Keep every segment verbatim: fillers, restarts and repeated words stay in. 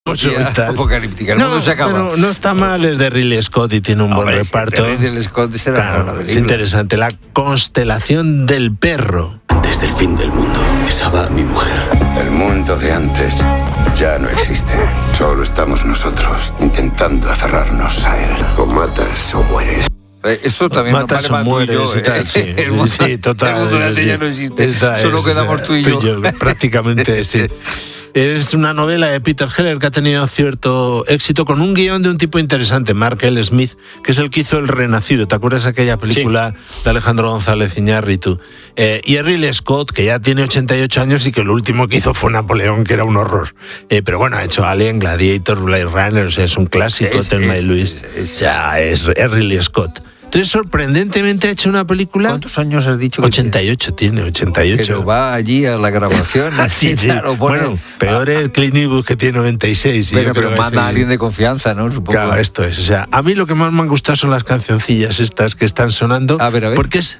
apocalíptica. El no, mundo se acaba. Pero no está mal, es de Ridley Scott y tiene un Hombre, buen reparto. Sí, Ridley Scott será claro, una película. es interesante. La constelación del perro. Antes del fin del mundo, besaba a mi mujer. El mundo de antes ya no existe. Solo estamos nosotros intentando aferrarnos a él. O matas o mueres. Esto también Matas nos vale o más tú y yo. mueres y tal, sí. el mundo, sí, total, el mundo de antes sí. ya no existe. Esta Solo es, quedamos o sea, tú y yo. tú y yo, prácticamente, sí. Es una novela de Peter Heller que ha tenido cierto éxito con un guión de un tipo interesante, Mark L. Smith, que es el que hizo El Renacido. ¿Te acuerdas de aquella película sí. de Alejandro González Iñárritu? Eh, y Ridley Scott, que ya tiene ochenta y ocho años y que lo último que hizo fue Napoleón, que era un horror. Eh, pero bueno, ha hecho Alien, Gladiator, Blade Runner, o sea, es un clásico, Thelma y Luis. Es, es, o sea, es, es Ridley Scott. Entonces, sorprendentemente, ha hecho una película... ¿Cuántos años has dicho? Que ochenta y ocho tiene, ochenta y ocho. Pero va allí a la grabación. sí, sí. Claro, pone... Bueno, peor es Clint Eastwood, que tiene noventa y seis. Y pero pero manda a alguien de confianza, ¿no? Supongo. Claro, esto es. O sea, a mí lo que más me han gustado son las cancioncillas estas que están sonando. A ver, a ver. Porque es...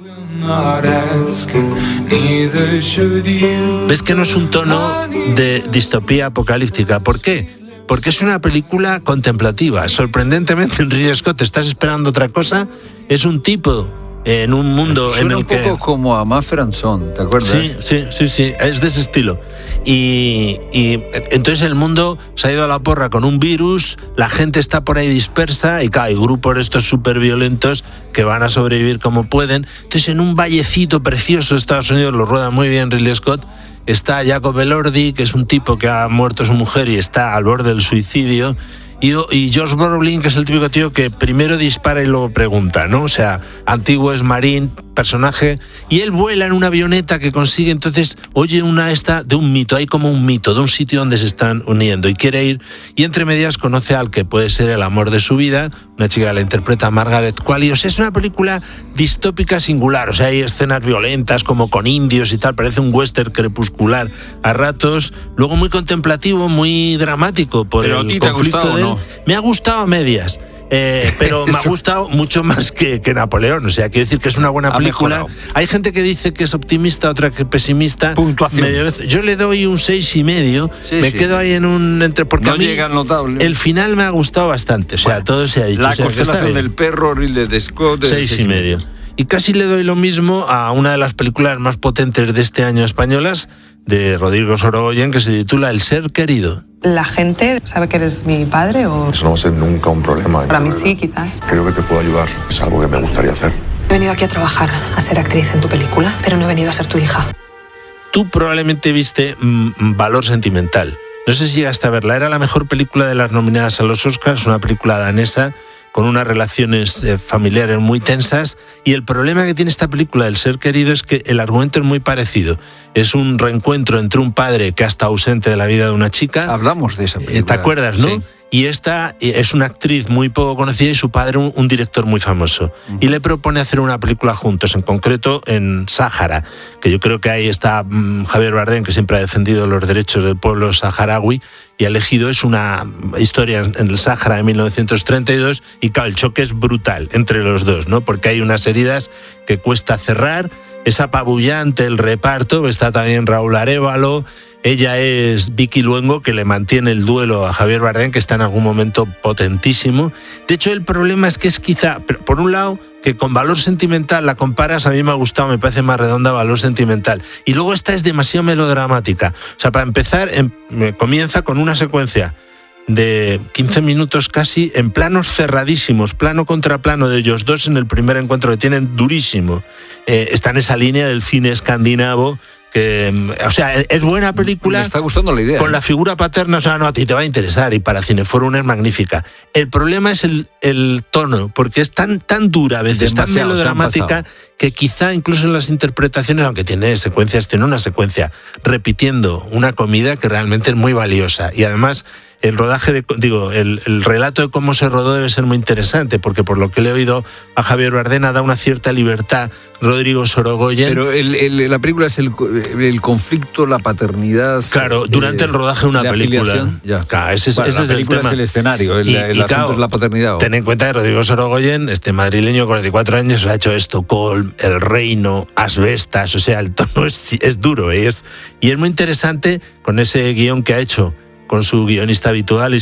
¿Ves que no es un tono de distopía apocalíptica? ¿Por qué? Porque es una película contemplativa. Sorprendentemente, en Ridley Scott estás esperando otra cosa. Es un tipo en un mundo Suena en el que... un poco como a Mumford Sons, ¿te acuerdas? Sí, sí, sí, sí, es de ese estilo. Y, y entonces el mundo se ha ido a la porra con un virus, la gente está por ahí dispersa y claro, hay grupos de estos súper violentos que van a sobrevivir como pueden. Entonces en un vallecito precioso de Estados Unidos, lo rueda muy bien Ridley Scott, está Jacob Elordi, que es un tipo que ha muerto su mujer y está al borde del suicidio. Y, y Josh Brolin, que es el típico tío que primero dispara y luego pregunta, ¿no? O sea, antiguo es marín, personaje, y él vuela en una avioneta que consigue, entonces oye una esta de un mito, hay como un mito de un sitio donde se están uniendo y quiere ir, y entre medias conoce al que puede ser el amor de su vida, una chica que la interpreta Margaret Qualley. O sea, es una película distópica singular, o sea, hay escenas violentas como con indios y tal, parece un western crepuscular a ratos, luego muy contemplativo, muy dramático por Pero el a ti te conflicto ha gustado, de él. ¿no? Me ha gustado a medias. Eh, pero me ha gustado mucho más que, que Napoleón. O sea, quiero decir que es una buena ha película. mejorado. Hay gente que dice que es optimista, otra que pesimista. Puntuación. Medio, yo le doy un seis y medio. Sí, me sí. quedo ahí en un entre porque no a mí llega notable. el final me ha gustado bastante. O sea, Bueno, todo se ha dicho. La o sea, constelación del perro, Ridley Scott. Seis y medio. Y casi le doy lo mismo a una de las películas más potentes de este año españolas, de Rodrigo Sorogoyen, que se titula El ser querido. ¿La gente sabe que eres mi padre o...? Eso no va a ser nunca un problema. Para mí sí, quizás. Creo que te puedo ayudar. Es algo que me gustaría hacer. He venido aquí a trabajar, a ser actriz en tu película, pero no he venido a ser tu hija. Tú probablemente viste mm, Valor Sentimental. No sé si llegaste a verla. Era la mejor película de las nominadas a los Oscars, una película danesa con unas relaciones eh, familiares muy tensas, y el problema que tiene esta película del ser querido es que el argumento es muy parecido. Es un reencuentro entre un padre que ha estado ausente de la vida de una chica. Hablamos de esa película. ¿Te acuerdas, no? Sí. Y esta es una actriz muy poco conocida y su padre un, un director muy famoso. Uh-huh. Y le propone hacer una película juntos, en concreto en Sáhara, que yo creo que ahí está um, Javier Bardem, que siempre ha defendido los derechos del pueblo saharaui, y ha elegido, es una historia en el Sáhara de mil novecientos treinta y dos, y claro, el choque es brutal entre los dos, ¿no? Porque hay unas heridas que cuesta cerrar, es apabullante el reparto, está también Raúl Arévalo. Ella es Vicky Luengo, que le mantiene el duelo a Javier Bardem, que está en algún momento potentísimo. De hecho, el problema es que es quizá, por un lado, que con Valor Sentimental la comparas, a mí me ha gustado, me parece más redonda Valor Sentimental. Y luego esta es demasiado melodramática. O sea, para empezar, em, comienza con una secuencia de quince minutos casi, en planos cerradísimos, plano contra plano de ellos dos en el primer encuentro que tienen durísimo. Eh, está en esa línea del cine escandinavo, que, o sea, es buena película. Me está gustando la idea. Con la figura paterna, o sea, no, a ti te va a interesar, y para Cineforum es magnífica. El problema es el, el tono, porque es tan, tan dura, a veces tan melodramática, que quizá incluso en las interpretaciones, aunque tiene secuencias, tiene una secuencia repitiendo una comida que realmente es muy valiosa. Y además, el rodaje, de, digo, el, el relato de cómo se rodó debe ser muy interesante, porque por lo que le he oído a Javier Bardem, da una cierta libertad Rodrigo Sorogoyen. Pero el, el, la película es el, el conflicto, la paternidad. Claro, durante eh, el rodaje de una película. Ya. Claro, ese, bueno, ese la es película el tema. Es el escenario, el, y, el y asunto claro, es la paternidad. ¿O? Ten en cuenta que Rodrigo Sorogoyen, este madrileño, cuarenta y cuatro años, ha hecho Estocolmo, El Reino, Asbestas, o sea, el tono es, es duro, ¿eh? es, y es muy interesante con ese guión que ha hecho con su guionista habitual y